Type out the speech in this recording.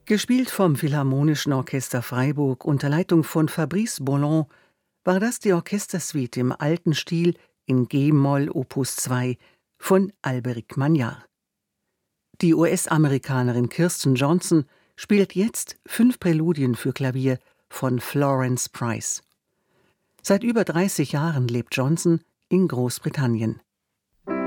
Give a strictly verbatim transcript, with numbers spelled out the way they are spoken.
Gespielt vom Philharmonischen Orchester Freiburg unter Leitung von Fabrice Bollon war das die Orchestersuite im alten Stil in G-Moll Opus zwei von Alberic Magnard. Die U S-Amerikanerin Kirsten Johnson spielt jetzt fünf Präludien für Klavier von Florence Price. Seit über dreißig Jahren lebt Johnson in Großbritannien.